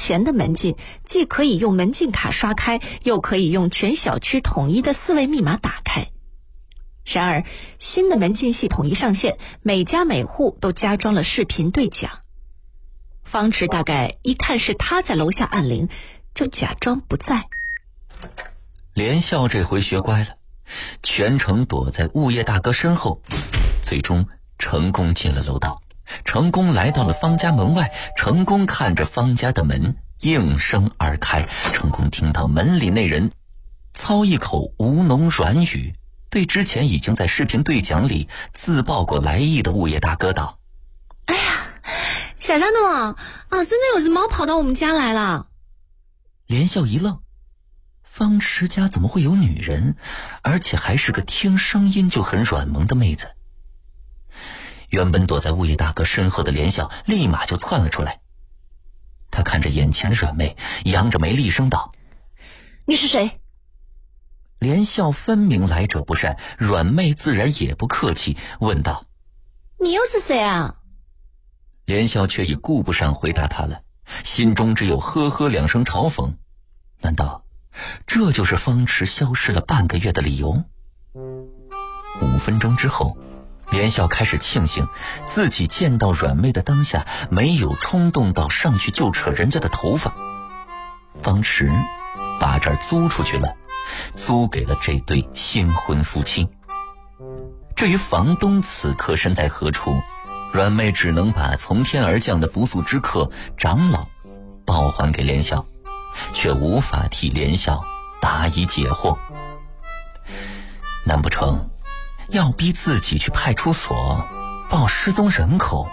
前的门禁既可以用门禁卡刷开，又可以用全小区统一的4位密码打开。然而，新的门禁系统一上线，每家每户都加装了视频对讲。方池大概一看是他在楼下按铃，就假装不在。 连笑这回学乖了，全程躲在物业大哥身后，最终成功进了楼道，成功来到了方家门外，成功看着方家的门应声而开，成功听到门里那人操一口吴侬软语，对之前已经在视频对讲里自曝过来意的物业大哥道： 哎呀，小张总啊，真的有只猫跑到我们家来了。 连笑一愣，方池家怎么会有女人，而且还是个听声音就很软萌的妹子。原本躲在物业大哥身后的连笑立马就窜了出来，他看着眼前的软妹，扬着眉厉声道： 你是谁？ 连笑分明来者不善，软妹自然也不客气，问道： 你又是谁啊？ 连笑却已顾不上回答他了，心中只有呵呵2声嘲讽。难道这就是方池消失了半个月的理由？5分钟之后，连笑开始庆幸自己见到软妹的当下没有冲动到上去就扯人家的头发。方池把这儿租出去了，租给了这对新婚夫妻。至于房东此刻身在何处，软妹只能把从天而降的不速之客长老报还给连笑，却无法替连笑答疑解惑。难不成要逼自己去派出所报失踪人口？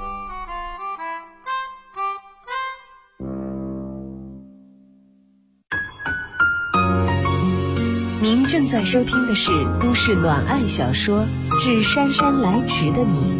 您正在收听的是都市暖爱小说《致姗姗来迟的你》。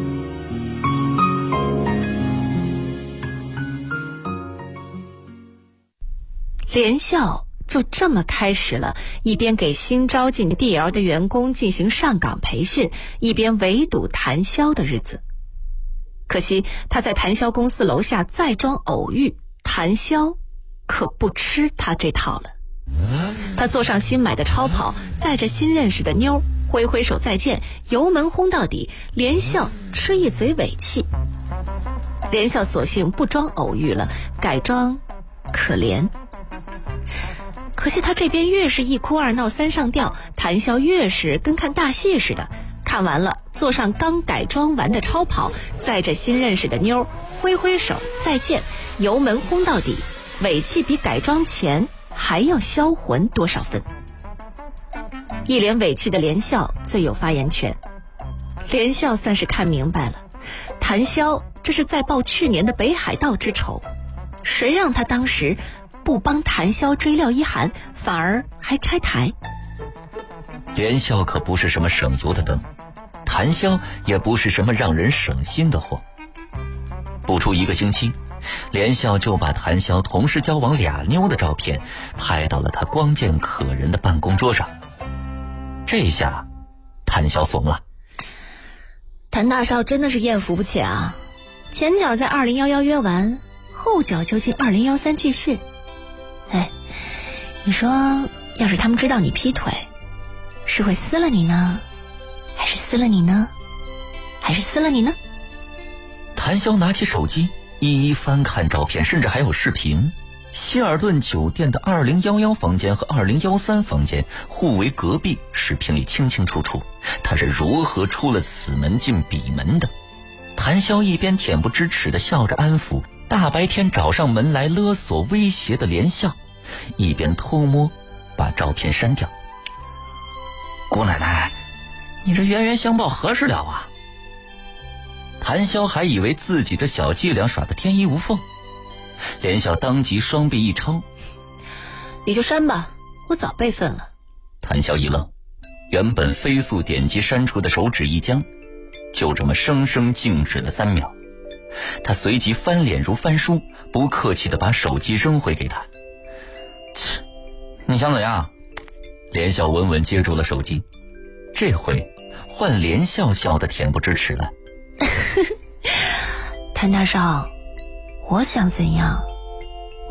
连笑就这么开始了一边给新招进 DL 的员工进行上岗培训，一边围堵谭潇的日子。可惜他在谭潇公司楼下再装偶遇，谭潇可不吃他这套了。他坐上新买的超跑，载着新认识的妞，挥挥手再见，油门轰到底。连笑吃一嘴尾气。连笑索性不装偶遇了，改装可怜。可惜他这边越是一哭二闹三上吊，谭潇越是跟看大戏似的。看完了，坐上刚改装完的超跑，载着新认识的妞，挥挥手再见，油门轰到底，尾气比改装前还要销魂多少分？一脸委屈的连笑最有发言权。连笑算是看明白了，谭潇这是在报去年的北海道之仇。谁让他当时不帮谭潇追廖一涵，反而还拆台？ 连笑可不是什么省油的灯，谭潇也不是什么让人省心的货。不出1个星期，连笑就把谭潇同时交往2妞的照片拍到了他光见可人的办公桌上。这下谭潇怂了。 谭大少真的是艳福不浅啊，前脚在2011约完，后脚就进2013继续。哎，你说要是他们知道你劈腿，是会撕了你呢，还是撕了你呢，还是撕了你呢？ 谭潇拿起手机一一翻看照片，甚至还有视频。希尔顿酒店的2011房间和2013房间互为隔壁，视频里清清楚楚他是如何出了此门进彼门的。谭潇一边恬不知耻地笑着安抚大白天找上门来勒索威胁的连笑，一边偷摸把照片删掉。姑奶奶，你这冤冤相报何时了啊？谭潇还以为自己这小伎俩耍得天衣无缝，连笑当即双臂一抄： 你就删吧，我早备份了。 谭潇一愣，原本飞速点击删除的手指一僵，就这么生生静止了3秒。他随即翻脸如翻书，不客气地把手机扔回给他。切，你想怎样？连笑稳稳接住了手机，这回换连笑笑得恬不知耻了。 谭大少，我想怎样